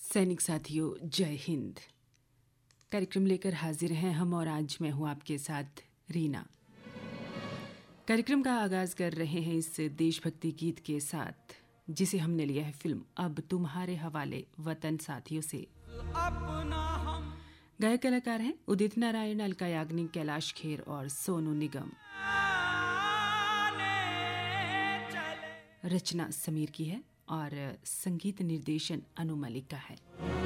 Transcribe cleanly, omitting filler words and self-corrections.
सैनिक साथियों, जय हिंद। कार्यक्रम लेकर हाजिर हैं हम और आज मैं हूं आपके साथ रीना। कार्यक्रम का आगाज कर रहे हैं इस देशभक्ति गीत के साथ जिसे हमने लिया है फिल्म अब तुम्हारे हवाले वतन साथियों से। गायक कलाकार हैं उदित नारायण, अलका याग्निक, कैलाश खेर और सोनू निगम। रचना समीर की है और संगीत निर्देशन अनु मलिक का है।